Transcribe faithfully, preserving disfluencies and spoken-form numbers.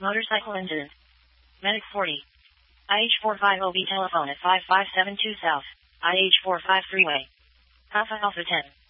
Motorcycle incident. Medic forty. I H four five O B telephone at five five seven two South. I H four five Freeway. Alpha Alpha ten.